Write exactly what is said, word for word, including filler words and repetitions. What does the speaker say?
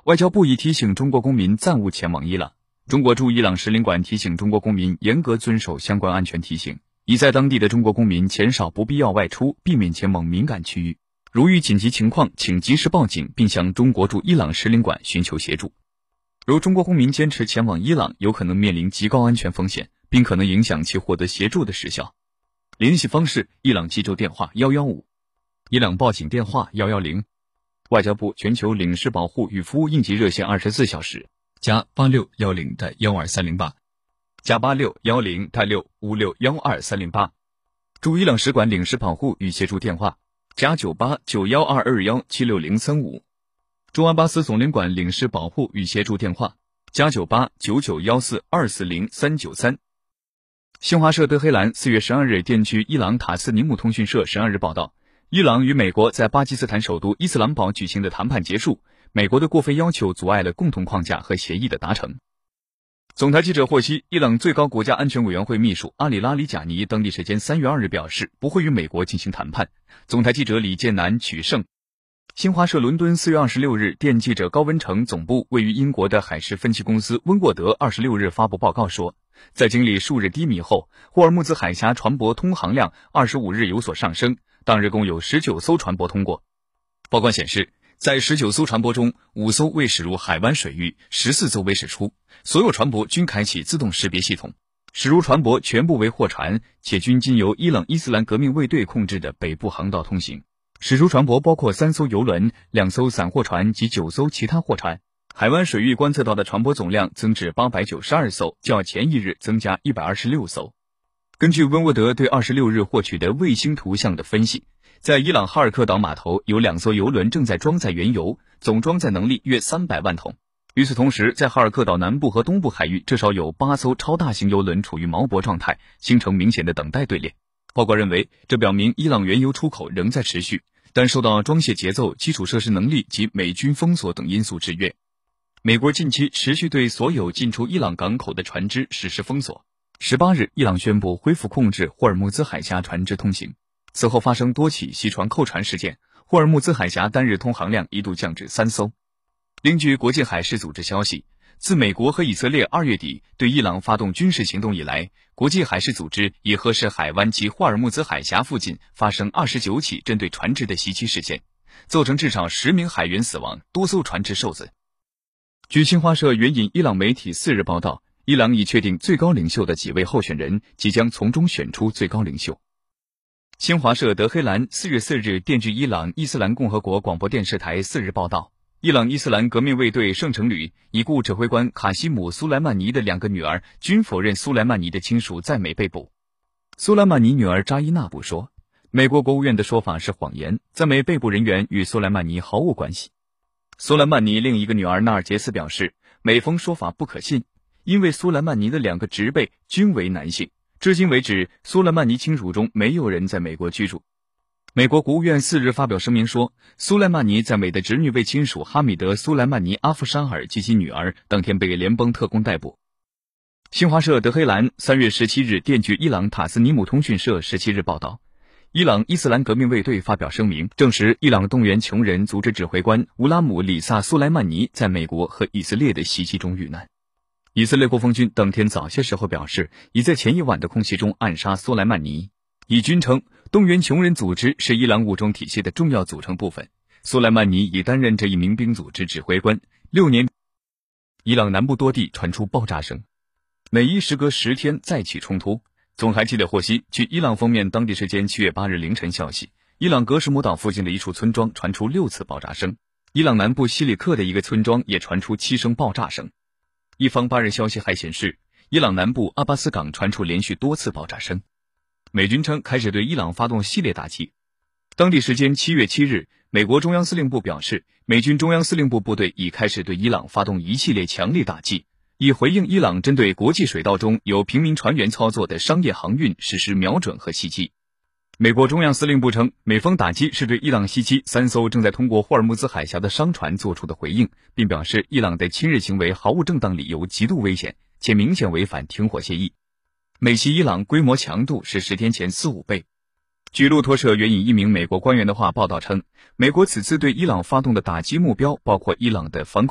外交部已提醒中国公民暂勿前往伊朗。中国驻伊朗使领馆提醒中国公民严格遵守相关安全提醒，已在当地的中国公民减少不必要外出，避免前往敏感区域。如遇紧急情况，请及时报警，并向中国驻伊朗使领馆寻求协助。如中国公民坚持前往伊朗，有可能面临极高安全风险，并可能影响其获得协助的时效。联系方式：伊朗急救电话一一五，伊朗报警电话一一零，外交部全球领事保护与服务应急热线二十四小时加八六一零一二三零八加八六一零六五六一二三零八，驻伊朗使馆领事保护与协助电话加九八九一二二一七六零三五，驻阿巴斯总领馆领事保护与协助电话加九八九九一四二四零三九三。新华社德黑兰四月十二日电据伊朗塔斯尼姆通讯社十二日报道，伊朗与美国在巴基斯坦首都伊斯兰堡举行的谈判结束，美国的过非要求阻碍了共同框架和协议的达成。总台记者获悉，伊朗最高国家安全委员会秘书阿里拉里贾尼当地时间三月二日表示，不会与美国进行谈判。总台记者李建南取胜。新华社伦敦四月二十六日电记者高文成总部位于英国的海事分析公司温沃德二十六日发布报告说，在经历数日低迷后，霍尔木兹海峡船舶通航量二十五日有所上升，当日共有十九艘船舶通过。报告显示，在十九艘船舶中，五艘未驶入海湾水域，十四艘未驶出，所有船舶均开启自动识别系统。驶入船舶全部为货船，且均经由伊朗伊斯兰革命卫队控制的北部航道通行。驶出船舶包括三艘油轮、两艘散货船及九艘其他货船。海湾水域观测到的船舶总量增至八百九十二艘，较前一日增加一百二十六艘。根据温沃德对二十六日获取的卫星图像的分析，在伊朗哈尔克岛码头有两艘油轮正在装载原油，总装载能力约三百万桶。与此同时，在哈尔克岛南部和东部海域至少有八艘超大型油轮处于锚泊状态，形成明显的等待队列。报告认为，这表明伊朗原油出口仍在持续，但受到装卸节奏、基础设施能力及美军封锁等因素制约。美国近期持续对所有进出伊朗港口的船只实施封锁。十八日，伊朗宣布恢复控制霍尔木兹海峡船只通行。此后发生多起袭船扣船事件，霍尔木兹海峡单日通航量一度降至三艘。另据国际海事组织消息，自美国和以色列二月底对伊朗发动军事行动以来，国际海事组织以荷什海湾及霍尔木兹海峡附近发生二十九起针对船只的袭击事件，造成至少十名海员死亡，多艘船只受损。据新华社援引伊朗媒体四日报道，伊朗已确定最高领袖的几位候选人，即将从中选出最高领袖。新华社德黑兰四月四日电据伊朗伊斯兰共和国广播电视台四日报道，伊朗伊斯兰革命卫队圣城旅已故指挥官卡西姆·苏莱曼尼的两个女儿均否认苏莱曼尼的亲属在美被捕。苏莱曼尼女儿扎伊纳布说，美国国务院的说法是谎言，在美被捕人员与苏莱曼尼毫无关系。苏莱曼尼另一个女儿纳尔杰斯表示，美方说法不可信，因为苏莱曼尼的两个侄辈均为男性，至今为止，苏莱曼尼亲属中没有人在美国居住。美国国务院四日发表声明说，苏莱曼尼在美的侄女为亲属哈米德·苏莱曼尼·阿夫沙尔及其女儿当天被联邦特工逮捕。新华社德黑兰三月十七日电据伊朗塔斯尼姆通讯社十七日报道，伊朗伊斯兰革命卫队发表声明，证实伊朗动员穷人组织指挥官乌拉姆·里萨·苏莱曼尼在美国和以色列的袭击中遇难。以色列国防军当天早些时候表示，已在前一晚的空袭中暗杀苏莱曼尼。以军称，动员穷人组织是伊朗武装体系的重要组成部分，苏莱曼尼已担任这一民兵组织指挥官六年。伊朗南部多地传出爆炸声，每一时隔十天再起冲突。总台记者获悉，据伊朗方面当地时间七月八日凌晨消息，伊朗格什姆岛附近的一处村庄传出六次爆炸声，伊朗南部西里克的一个村庄也传出七声爆炸声。一方八日消息还显示，伊朗南部阿巴斯港传出连续多次爆炸声。美军称开始对伊朗发动系列打击。当地时间七月七日，美国中央司令部表示，美军中央司令部部队已开始对伊朗发动一系列强力打击，以回应伊朗针对国际水道中由平民船员操作的商业航运实施瞄准和袭击。美国中央司令部称，美方打击是对伊朗袭击三艘正在通过霍尔木兹海峡的商船做出的回应，并表示伊朗的侵略行为毫无正当理由，极度危险，且明显违反停火协议。美袭伊朗规模强度是十天前四五倍。据路透社援引一名美国官员的话报道称，美国此次对伊朗发动的打击目标包括伊朗的防空